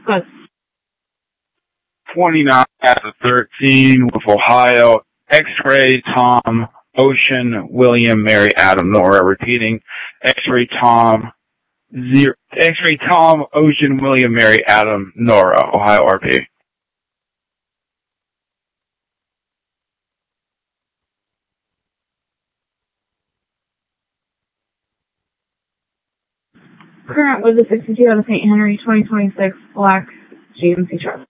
Good. 29 out of 13 with Ohio. X-Ray Tom, Ocean, William, Mary, Adam, Nora. Repeating. X-Ray Tom, X-Ray Tom, Ocean, William, Mary, Adam, Nora. Ohio RP. Current with the 62 out of St. Henry 2026 Black GMC truck.